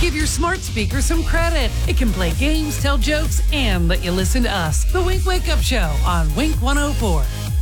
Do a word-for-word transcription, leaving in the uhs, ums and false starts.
Give your smart speaker some credit. It can play games, tell jokes, and let you listen to us. The Wink Wake Up Show on Wink one oh four.